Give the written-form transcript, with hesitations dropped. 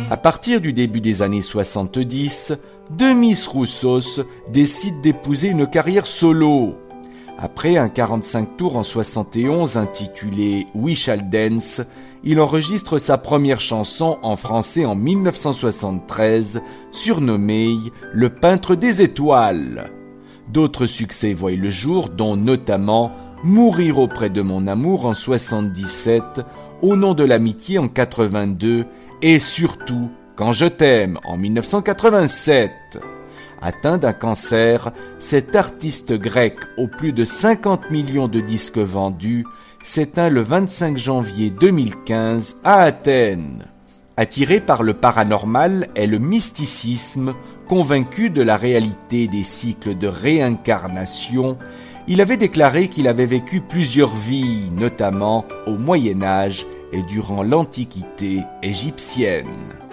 À partir du début des années 70, Demis Roussos décide d'épouser une carrière solo. Après un 45 tours en 71 intitulé We Shall Dance, il enregistre sa première chanson en français en 1973, surnommée Le peintre des étoiles. D'autres succès voient le jour, dont notamment Mourir auprès de mon amour en 77, Au nom de l'amitié en 82 et surtout Quand je t'aime en 1987. Atteint d'un cancer, cet artiste grec aux plus de 50 millions de disques vendus s'éteint le 25 janvier 2015 à Athènes. Attiré par le paranormal et le mysticisme, convaincu de la réalité des cycles de réincarnation, il avait déclaré qu'il avait vécu plusieurs vies, notamment au Moyen Âge et durant l'Antiquité égyptienne.